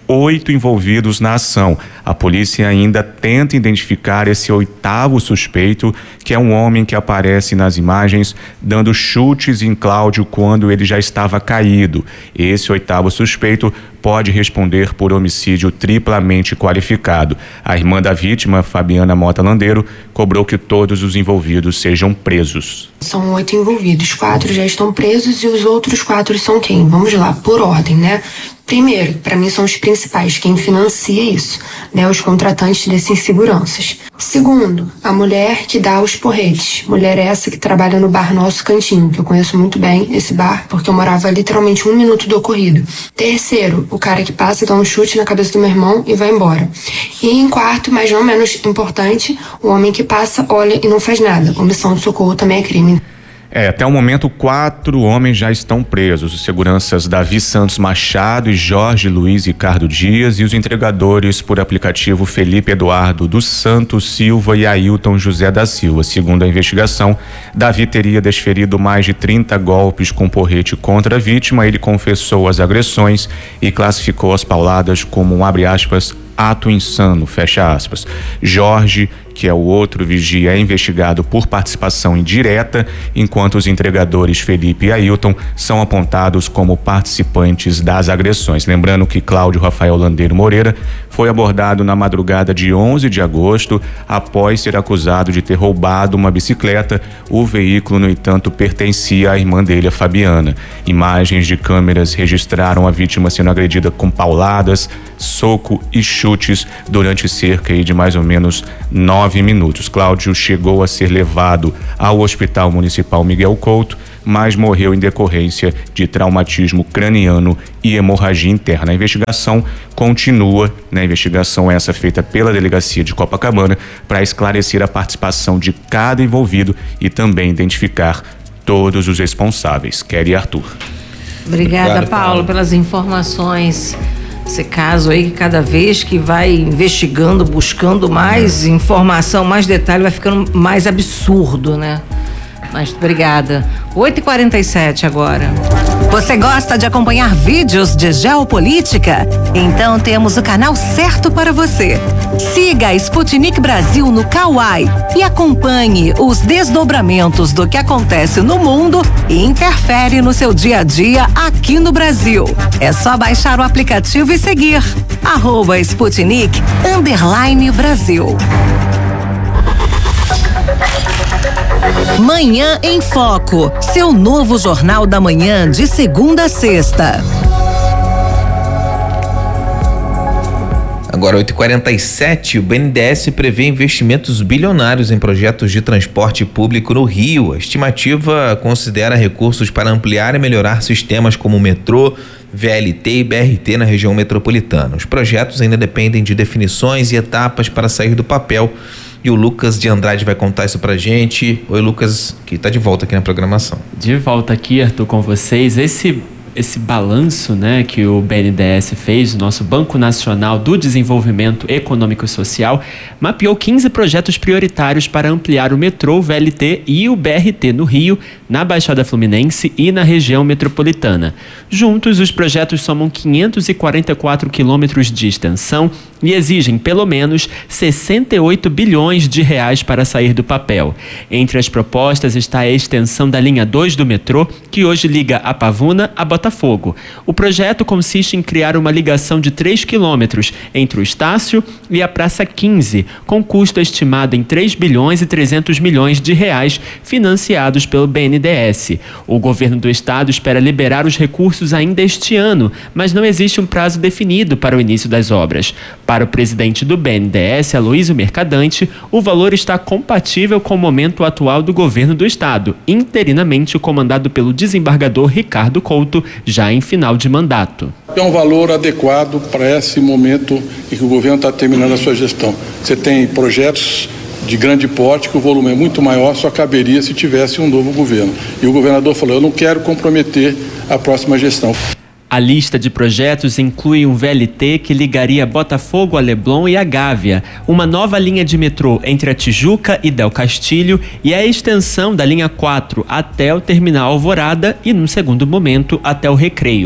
8 envolvidos na ação. A polícia ainda tenta identificar esse 8º suspeito, que é um homem que aparece nas imagens dando chutes em Cláudio quando ele já estava caído. Esse 8º suspeito pode responder por homicídio triplamente qualificado. A irmã da vítima, Fabiana Mota Landeiro, cobrou que todos os envolvidos sejam presos. São 8 envolvidos, 4 já estão presos e os outros 4 são quem? Vamos lá, por ordem, né? Primeiro, para mim são os principais, quem financia isso, né? Os contratantes desses seguranças. Segundo, a mulher que dá os porretes. Mulher essa que trabalha no bar Nosso Cantinho, que eu conheço muito bem esse bar, porque eu morava literalmente 1 minuto do ocorrido. Terceiro, o cara que passa, dá um chute na cabeça do meu irmão e vai embora. E em quarto, mas não menos importante, o homem que passa, olha e não faz nada. Omissão de socorro também é crime. Até o momento 4 homens já estão presos, os seguranças Davi Santos Machado e Jorge Luiz Ricardo Dias e os entregadores por aplicativo Felipe Eduardo dos Santos Silva e Ailton José da Silva. Segundo a investigação, Davi teria desferido mais de 30 golpes com porrete contra a vítima. Ele confessou as agressões e classificou as pauladas como um, abre aspas, ato insano, fecha aspas. Jorge, que é o outro vigia, é investigado por participação indireta, enquanto os entregadores Felipe e Ailton são apontados como participantes das agressões. Lembrando que Cláudio Rafael Landeiro Moreira foi abordado na madrugada de 11 de agosto após ser acusado de ter roubado uma bicicleta. O veículo, no entanto, pertencia à irmã dele, a Fabiana. Imagens de câmeras registraram a vítima sendo agredida com pauladas, soco e chutes durante cerca de mais ou menos 9 minutos. Cláudio chegou a ser levado ao Hospital Municipal Miguel Couto, mas morreu em decorrência de traumatismo craniano e hemorragia interna. A investigação continua, né? A investigação essa feita pela Delegacia de Copacabana para esclarecer a participação de cada envolvido e também identificar todos os responsáveis. Kelly Arthur. Obrigado, Paulo, pelas informações. Esse caso aí, que cada vez que vai investigando, buscando mais informação, mais detalhe, vai ficando mais absurdo, né? Mas obrigada. 8h47 agora. Você gosta de acompanhar vídeos de geopolítica? Então temos o canal certo para você. Siga a Sputnik Brasil no Kawai e acompanhe os desdobramentos do que acontece no mundo e interfere no seu dia a dia aqui no Brasil. É só baixar o aplicativo e seguir @Sputnik_Brasil. Manhã em Foco, seu novo jornal da manhã de segunda a sexta. Agora 8h47, o BNDES prevê investimentos bilionários em projetos de transporte público no Rio. A estimativa considera recursos para ampliar e melhorar sistemas como metrô, VLT e BRT na região metropolitana. Os projetos ainda dependem de definições e etapas para sair do papel. E o Lucas de Andrade vai contar isso pra gente. Oi, Lucas, que tá de volta aqui na programação. De volta aqui, Arthur, com vocês. Esse balanço, né, que o BNDES fez, o nosso Banco Nacional do Desenvolvimento Econômico e Social, mapeou 15 projetos prioritários para ampliar o metrô, o VLT e o BRT no Rio, na Baixada Fluminense e na região metropolitana. Juntos, os projetos somam 544 quilômetros de extensão e exigem pelo menos 68 bilhões de reais para sair do papel. Entre as propostas está a extensão da linha 2 do metrô, que hoje liga a Pavuna a Botafogo. O projeto consiste em criar uma ligação de 3 quilômetros entre o Estácio e a Praça 15, com custo estimado em 3 bilhões e 300 milhões de reais, financiados pelo BNDES. O governo do estado espera liberar os recursos ainda este ano, mas não existe um prazo definido para o início das obras. Para o presidente do BNDES, Aloysio Mercadante, o valor está compatível com o momento atual do governo do estado, interinamente comandado pelo desembargador Ricardo Couto, já em final de mandato. É um valor adequado para esse momento em que o governo está terminando a sua gestão. Você tem projetos de grande porte que o volume é muito maior, só caberia se tivesse um novo governo. E o governador falou, eu não quero comprometer a próxima gestão. A lista de projetos inclui um VLT que ligaria Botafogo a Leblon e a Gávea, uma nova linha de metrô entre a Tijuca e Del Castilho e a extensão da linha 4 até o terminal Alvorada e, num segundo momento, até o Recreio.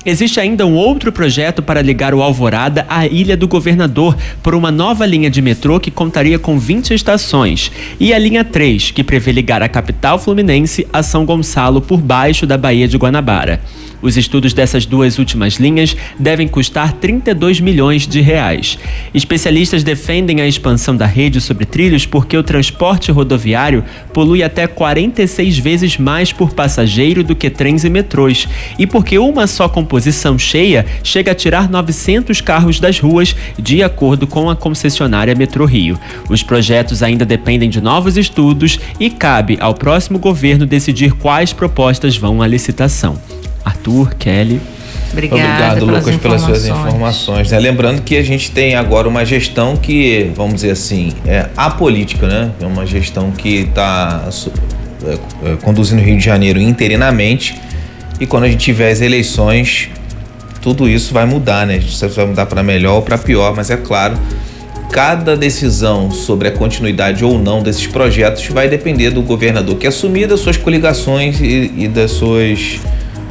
Existe ainda um outro projeto para ligar o Alvorada à Ilha do Governador por uma nova linha de metrô que contaria com 20 estações. E a linha 3, que prevê ligar a capital fluminense a São Gonçalo por baixo da Baía de Guanabara. Os estudos dessas duas últimas linhas devem custar 32 milhões de reais. Especialistas defendem a expansão da rede sobre trilhos porque o transporte rodoviário polui até 46 vezes mais por passageiro do que trens e metrôs, e porque uma só composição cheia chega a tirar 900 carros das ruas, de acordo com a concessionária Metrô Rio. Os projetos ainda dependem de novos estudos e cabe ao próximo governo decidir quais propostas vão à licitação. Arthur, Kelly. Obrigado, Lucas, pelas suas informações. Lembrando que a gente tem agora uma gestão que, vamos dizer assim, é apolítica, né? É uma gestão que está conduzindo o Rio de Janeiro interinamente, e quando a gente tiver as eleições, tudo isso vai mudar, né? A gente vai mudar para melhor ou para pior, mas é claro, cada decisão sobre a continuidade ou não desses projetos vai depender do governador que assumir, das suas coligações e das suas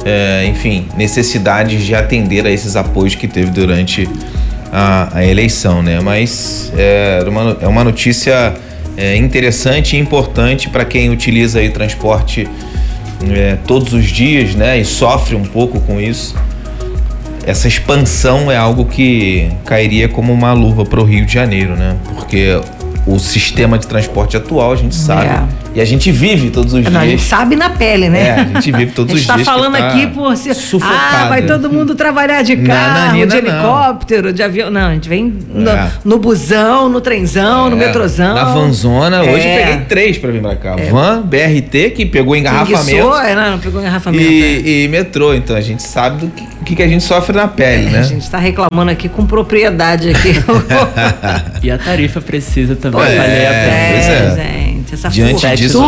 necessidades de atender a esses apoios que teve durante a eleição, né? Mas é uma notícia interessante e importante para quem utiliza aí transporte todos os dias, né? E sofre um pouco com isso. Essa expansão é algo que cairia como uma luva para o Rio de Janeiro, né? Porque o sistema de transporte atual, a gente sabe, e a gente vive todos os dias. A gente sabe na pele, né? A gente vive todos os dias. A gente tá falando aqui por sufocado. Vai todo mundo trabalhar de carro, de helicóptero, de avião. Não, a gente vem no busão, no trenzão, no metrozão. Na vanzona. Hoje peguei 3 pra vir pra cá. Van, BRT, que pegou engarrafamento. Não pegou engarrafamento. E metrô. Então a gente sabe do que a gente sofre na pele, né? A gente tá reclamando aqui com propriedade aqui. E a tarifa precisa também valer a pena. Gente, essa diante disso,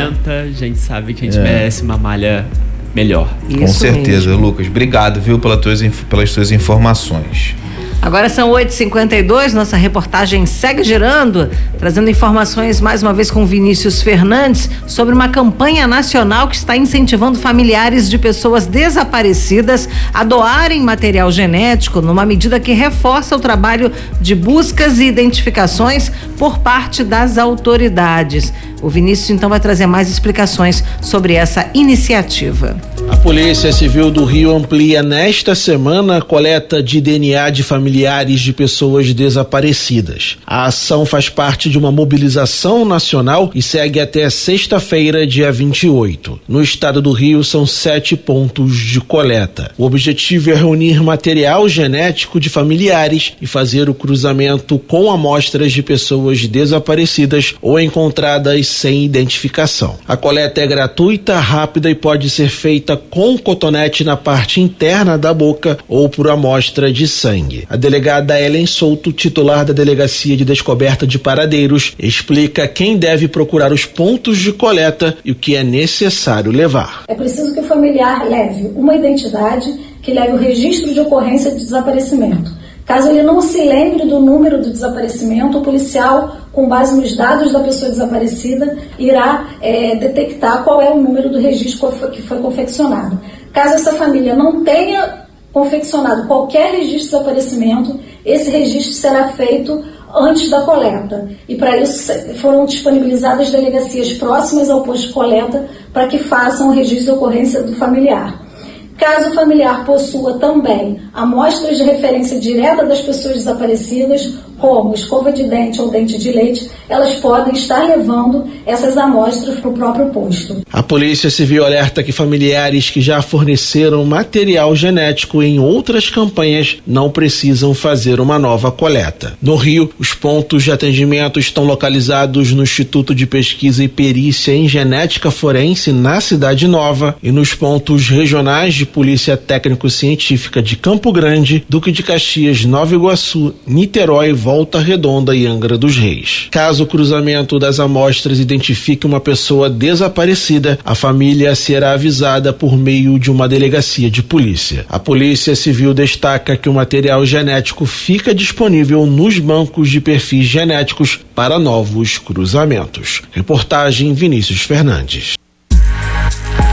a gente sabe que a gente merece uma malha melhor. Com certeza, mesmo. Lucas. Obrigado, viu, pelas suas informações. Agora são 8h52, nossa reportagem segue girando, trazendo informações mais uma vez com Vinícius Fernandes sobre uma campanha nacional que está incentivando familiares de pessoas desaparecidas a doarem material genético, numa medida que reforça o trabalho de buscas e identificações por parte das autoridades. O Vinícius então vai trazer mais explicações sobre essa iniciativa. A Polícia Civil do Rio amplia nesta semana a coleta de DNA de familiares de pessoas desaparecidas. A ação faz parte de uma mobilização nacional e segue até sexta-feira, dia 28. No estado do Rio, são 7 pontos de coleta. O objetivo é reunir material genético de familiares e fazer o cruzamento com amostras de pessoas desaparecidas ou encontradas sem identificação. A coleta é gratuita, rápida e pode ser feita com cotonete na parte interna da boca ou por amostra de sangue. A delegada Ellen Souto, titular da Delegacia de Descoberta de Paradeiros, explica quem deve procurar os pontos de coleta e o que é necessário levar. É preciso que o familiar leve uma identidade, que leve o registro de ocorrência de desaparecimento. Caso ele não se lembre do número do desaparecimento, o policial, com base nos dados da pessoa desaparecida, irá detectar qual é o número do registro que foi confeccionado. Caso essa família não tenha confeccionado qualquer registro de desaparecimento, esse registro será feito antes da coleta. E para isso foram disponibilizadas delegacias próximas ao posto de coleta para que façam o registro de ocorrência do familiar. Caso o familiar possua também amostras de referência direta das pessoas desaparecidas, como escova de dente ou dente de leite, elas podem estar levando essas amostras para o próprio posto. A Polícia Civil alerta que familiares que já forneceram material genético em outras campanhas não precisam fazer uma nova coleta. No Rio, os pontos de atendimento estão localizados no Instituto de Pesquisa e Perícia em Genética Forense, na Cidade Nova, e nos pontos regionais de Polícia Técnico-Científica de Campo Grande, Duque de Caxias, Nova Iguaçu, Niterói, Volta Redonda e Angra dos Reis. Caso o cruzamento das amostras identifique uma pessoa desaparecida, a família será avisada por meio de uma delegacia de polícia. A Polícia Civil destaca que o material genético fica disponível nos bancos de perfis genéticos para novos cruzamentos. Reportagem Vinícius Fernandes.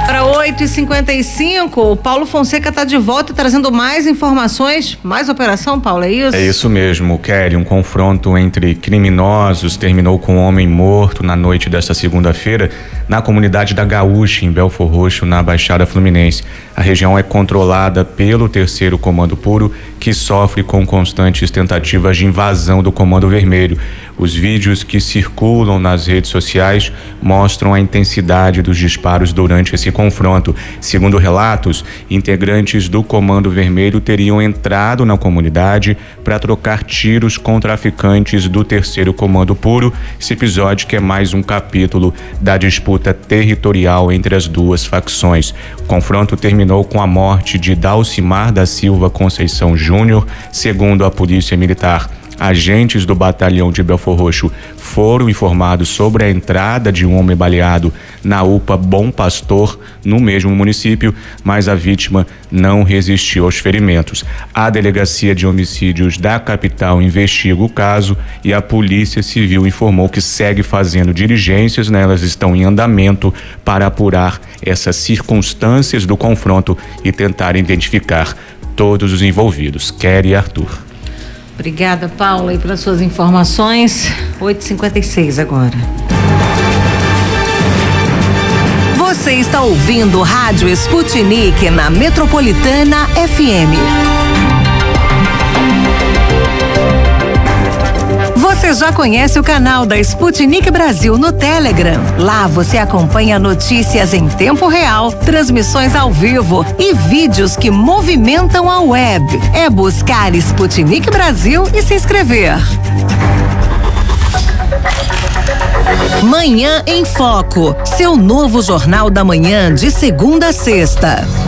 Para 8h55, o Paulo Fonseca está de volta trazendo mais informações, mais operação, Paulo, é isso? É isso mesmo, Kelly. Um confronto entre criminosos terminou com um homem morto na noite desta segunda-feira na comunidade da Gaúcha, em Belfor Roxo, na Baixada Fluminense. A região é controlada pelo 3º Comando Puro, que sofre com constantes tentativas de invasão do Comando Vermelho. Os vídeos que circulam nas redes sociais mostram a intensidade dos disparos durante esse confronto. Segundo relatos, integrantes do Comando Vermelho teriam entrado na comunidade para trocar tiros com traficantes do 3º Comando Puro. Esse episódio que é mais um capítulo da disputa territorial entre as duas facções. O confronto terminou com a morte de Dalcimar da Silva Conceição Júnior. Segundo a Polícia Militar, agentes do batalhão de Belfor Roxo foram informados sobre a entrada de um homem baleado na UPA Bom Pastor, no mesmo município, mas a vítima não resistiu aos ferimentos. A Delegacia de Homicídios da capital investiga o caso e a Polícia Civil informou que segue fazendo diligências, né? Elas estão em andamento para apurar essas circunstâncias do confronto e tentar identificar todos os envolvidos. Kelly e Arthur. Obrigada, Paula, e pelas suas informações. 8h56 agora. Você está ouvindo Rádio Sputnik na Metropolitana FM. Você já conhece o canal da Sputnik Brasil no Telegram? Lá você acompanha notícias em tempo real, transmissões ao vivo e vídeos que movimentam a web. É buscar Sputnik Brasil e se inscrever. Manhã em Foco, seu novo jornal da manhã de segunda a sexta.